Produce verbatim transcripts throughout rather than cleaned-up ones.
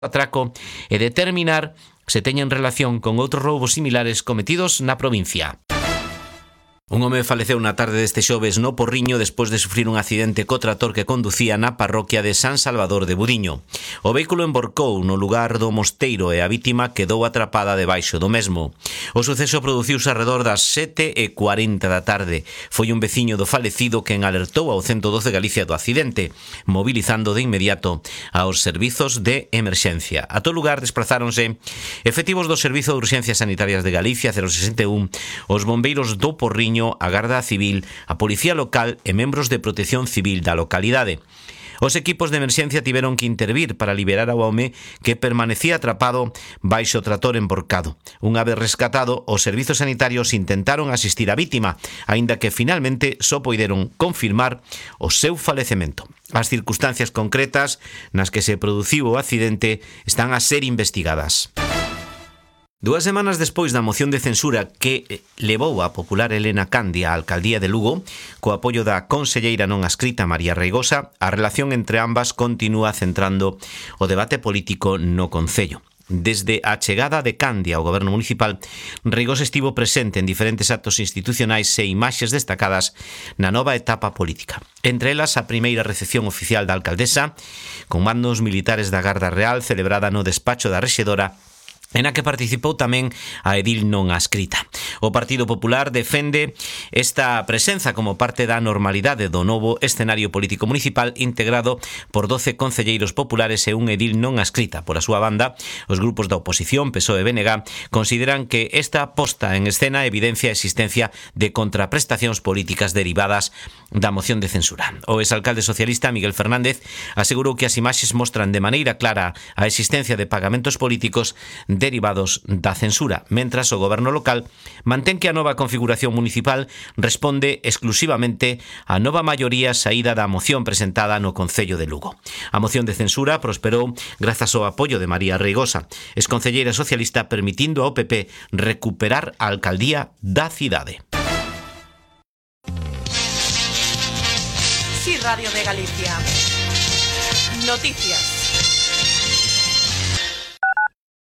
atraco e determinar se teñen relación con outros roubos similares cometidos na provincia. Un home faleceu na tarde deste xoves no Porriño despois de sufrir un accidente co trator que conducía na parroquia de San Salvador de Budiño. O vehículo emborcou no lugar do Mosteiro e a vítima quedou atrapada debaixo do mesmo. O suceso produciuse arredor das sete e cuarenta da tarde. Foi un veciño do falecido quen alertou ao ciento doce Galicia do accidente, mobilizando de inmediato aos servizos de emerxencia. A todo lugar desplazáronse efectivos do Servizo de Urxencias Sanitarias de Galicia cero sesenta e un, os bombeiros do Porriño, a Garda Civil, a Policía Local e membros de Protección Civil da localidade. Os equipos de emerxencia tiveron que intervir para liberar ao home que permanecía atrapado baixo o trator emborcado. Unha vez rescatado, os servizos sanitarios intentaron asistir á vítima, aínda que finalmente só poideron confirmar o seu falecemento. As circunstancias concretas nas que se produciu o accidente están a ser investigadas. Dúas semanas despois da moción de censura que levou a popular Elena Candia á alcaldía de Lugo, co apoio da conselleira non adscrita María Reigosa, a relación entre ambas continúa centrando o debate político no concello. Desde a chegada de Candia ao goberno municipal, Reigosa estivo presente en diferentes actos institucionais e imaxes destacadas na nova etapa política. Entre elas, a primeira recepción oficial da alcaldesa, con mandos militares da Garda Real, celebrada no despacho da rexedora, en a que participou tamén a edil non adscrita. O Partido Popular defende esta presenza como parte da normalidade do novo escenario político municipal integrado por doce concelleiros populares e un edil non adscrita. Por a súa banda, os grupos da oposición, P S O E e B N G consideran que esta posta en escena evidencia a existencia de contraprestacións políticas derivadas da moción de censura. O exalcalde socialista Miguel Fernández asegurou que as imaxes mostran de maneira clara a existencia de pagamentos políticos derivados da censura, mentras o goberno local mantén que a nova configuración municipal responde exclusivamente á nova maioría saída da moción presentada no Concello de Lugo. A moción de censura prosperou grazas ao apoio de María Reigosa, exconcelleira socialista, permitindo ao P P recuperar a alcaldía da cidade. Sí, Radio de Galicia. Noticias.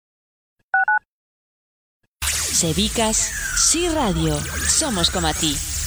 Sebicas, Sí Radio, somos como a ti.